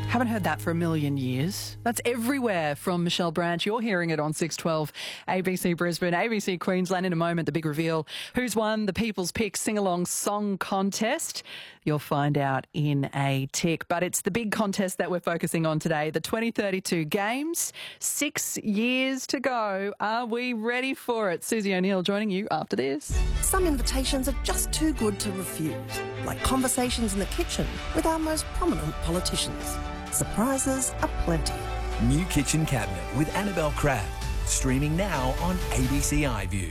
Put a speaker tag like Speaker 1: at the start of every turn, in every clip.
Speaker 1: Haven't heard that for a million years. That's everywhere from Michelle Branch. You're hearing it on 612 ABC Brisbane, ABC Queensland. In a moment, the big reveal. Who's won the People's Pick Sing-Along Song Contest? You'll find out in a tick. But it's the big contest that we're focusing on today, the 2032 Games. 6 years to go. Are we ready for it? Susie O'Neill joining you after this.
Speaker 2: Some invitations are just too good to refuse, like conversations in the kitchen with our most prominent politicians. Surprises aplenty.
Speaker 3: New Kitchen Cabinet with Annabelle Crabb. Streaming now on ABC iView.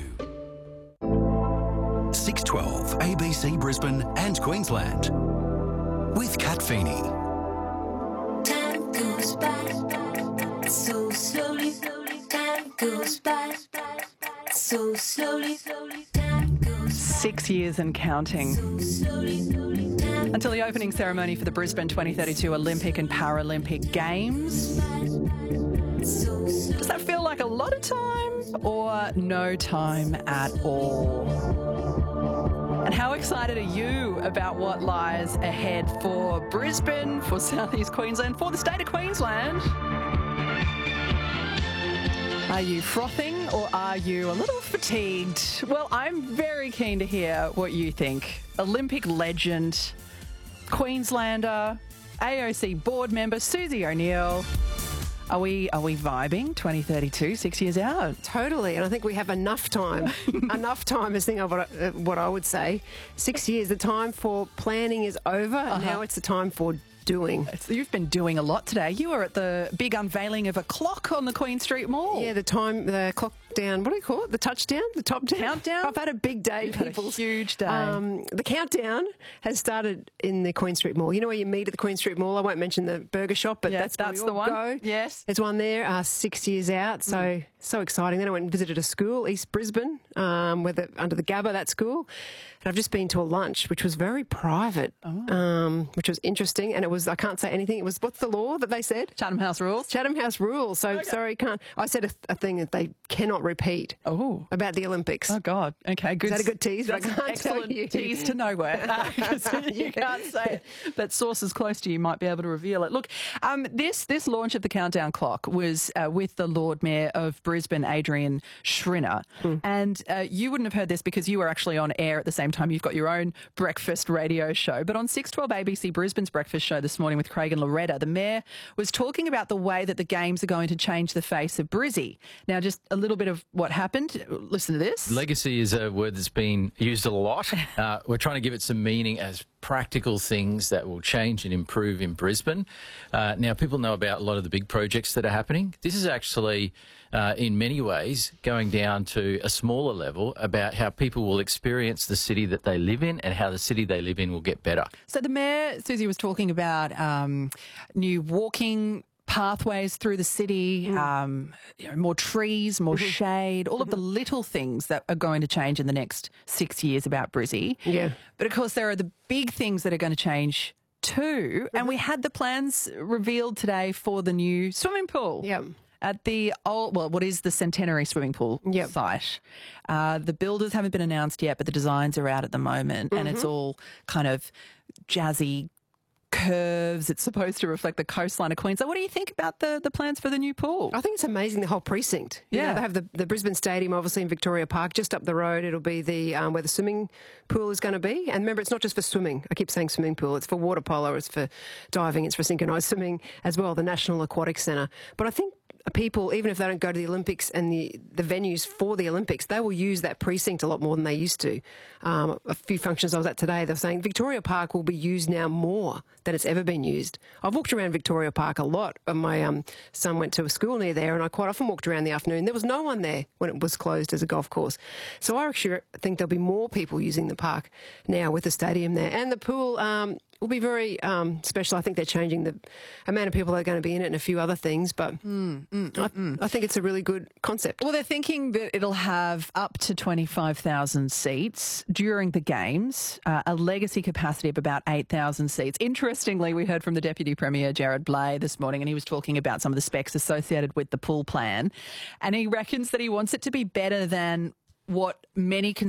Speaker 3: 612 ABC Brisbane and Queensland. With Kat Feeney.
Speaker 4: Time goes by so slowly. Time goes by so slowly. Time goes
Speaker 1: 6 years and counting.
Speaker 4: so slowly.
Speaker 1: Until the opening ceremony for the Brisbane 2032 Olympic and Paralympic Games. Does that feel like a lot of time or no time at all? And how excited are you about what lies ahead for Brisbane, for Southeast Queensland, for the state of Queensland? Are you frothing or are you a little fatigued? Well, I'm very keen to hear what you think. Olympic legend, Queenslander, AOC board member Susie O'Neill. Are we vibing 2032, 6 years out?
Speaker 5: Totally, and I think we have enough time. Enough time is what I would say. 6 years, the time for planning is over, and now it's the time for doing.
Speaker 1: You've been doing a lot today. You were at the big unveiling of a clock on the Queen Street Mall.
Speaker 5: Yeah, the clock down, what do you call it? The touchdown? The top down?
Speaker 1: Countdown?
Speaker 5: I've had a big day,
Speaker 1: You've had
Speaker 5: people.
Speaker 1: a huge day.
Speaker 5: The countdown has started in the Queen Street Mall. You know where you meet at the Queen Street Mall? I won't mention the burger shop, but
Speaker 1: Yes,
Speaker 5: that's
Speaker 1: the
Speaker 5: where we all
Speaker 1: one.
Speaker 5: go.
Speaker 1: Yes.
Speaker 5: There's one there, 6 years out, so exciting. Then I went and visited a school, East Brisbane, under the Gabba, that school. And I've just been to a lunch, which was very private, which was interesting. And it was, I can't say anything. It was, what's the law that they said?
Speaker 1: Chatham House rules.
Speaker 5: Chatham House rules. So, sorry, I said a thing that they cannot repeat about the Olympics.
Speaker 1: Oh, God. Okay, good.
Speaker 5: Is that a good tease?
Speaker 1: That's
Speaker 5: I
Speaker 1: an
Speaker 5: can't
Speaker 1: excellent
Speaker 5: tell you.
Speaker 1: tease to nowhere. You can't say it, but sources close to you might be able to reveal it. Look, this launch of the countdown clock was with the Lord Mayor of Brisbane, Adrian Schrinner. And you wouldn't have heard this because you were actually on air at the same time. You've got your own breakfast radio show. But on 612 ABC Brisbane's breakfast show this morning with Craig and Loretta, the Mayor was talking about the way that the Games are going to change the face of Brizzy. Now, just a little bit of what happened. Listen to this.
Speaker 6: Legacy is a word that's been used a lot. We're trying to give it some meaning as practical things that will change and improve in Brisbane. Now, people know about a lot of the big projects that are happening. This is actually, in many ways, going down to a smaller level about how people will experience the city that they live in and how the city they live in will get better.
Speaker 1: So the Mayor, Susie, was talking about new walking pathways through the city, more trees, more shade, all of the little things that are going to change in the next 6 years about Brizzy.
Speaker 5: Yeah.
Speaker 1: But of course, there are the big things that are going to change too. And we had the plans revealed today for the new swimming pool.
Speaker 5: Yep.
Speaker 1: At the what is the Centenary Swimming Pool site. The builders haven't been announced yet, but the designs are out at the moment, and it's all kind of jazzy curves. It's supposed to reflect the coastline of Queensland. What do you think about the plans for the new pool?
Speaker 5: I think it's amazing, the whole precinct. You know, they have the Brisbane Stadium, obviously, in Victoria Park. Just up the road, it'll be the where the swimming pool is going to be. And remember, it's not just for swimming. I keep saying swimming pool. It's for water polo, it's for diving, it's for synchronised swimming as well, the National Aquatic Centre. But I think people, even if they don't go to the Olympics and the venues for the Olympics, they will use that precinct a lot more than they used to. A few functions I was at today, they were saying Victoria Park will be used now more than it's ever been used. I've walked around Victoria Park a lot. My son went to a school near there, and I quite often walked around in the afternoon. There was no one there when it was closed as a golf course. So I actually think there'll be more people using the park now with the stadium there. And the pool will be very special. I think they're changing the amount of people that are going to be in it and a few other things, but I think it's a really good concept.
Speaker 1: Well, they're thinking that it'll have up to 25,000 seats during the Games, a legacy capacity of about 8,000 seats. Interestingly, we heard from the Deputy Premier, Jared Blay, this morning, and he was talking about some of the specs associated with the pool plan, and he reckons that he wants it to be better than what many